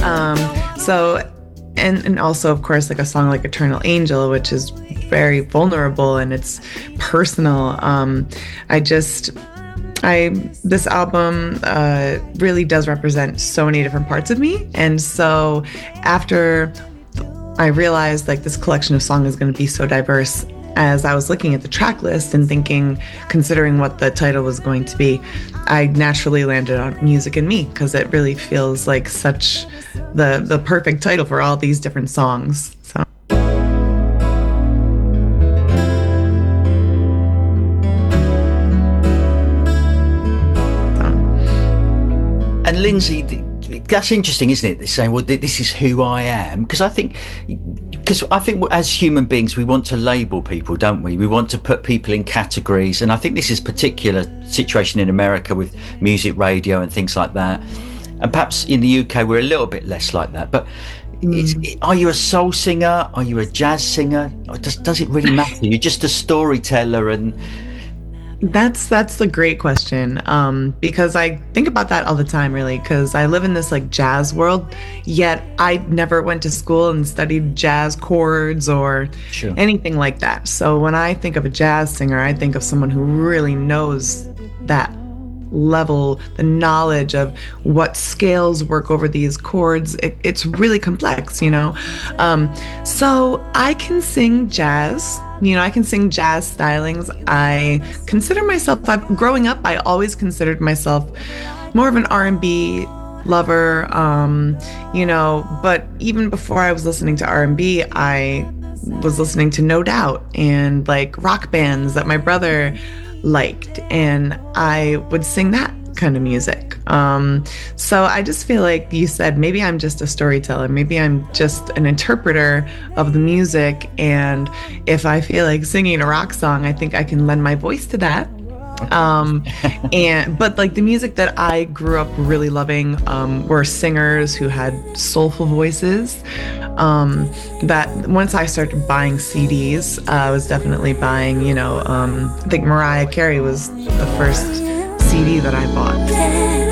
So, and also, of course, like a song like Eternal Angel, which is very vulnerable and it's personal. This album really does represent so many different parts of me. And so after I realized like this collection of songs is going to be so diverse, as I was looking at the track list and considering what the title was going to be, I naturally landed on Music in Me because it really feels like such the perfect title for all these different songs. So. And Lindsay, that's interesting, isn't it? Saying, well, this is who I am. Because I think as human beings, we want to label people, don't we? We want to put people in categories. And I think this is a particular situation in America with music radio and things like that. And perhaps in the UK, we're a little bit less like that. But are you a soul singer? Are you a jazz singer? Or does it really matter? You're just a storyteller and... That's the great question, because I think about that all the time, really, because I live in this like jazz world, yet I never went to school and studied jazz chords or anything like that. So when I think of a jazz singer, I think of someone who really knows that level, the knowledge of what scales work over these chords. It's really complex, you know? So I can sing jazz. I can sing jazz stylings. I consider myself, growing up, I always considered myself more of an R&B lover, but even before I was listening to R&B, I was listening to No Doubt and like rock bands that my brother liked, and I would sing that kind of music. So I just feel like you said, maybe I'm just a storyteller, maybe I'm just an interpreter of the music, and if I feel like singing a rock song, I think I can lend my voice to that. But like the music that I grew up really loving were singers who had soulful voices. That once I started buying CDs, I was definitely buying, I think Mariah Carey was the first CD that I bought.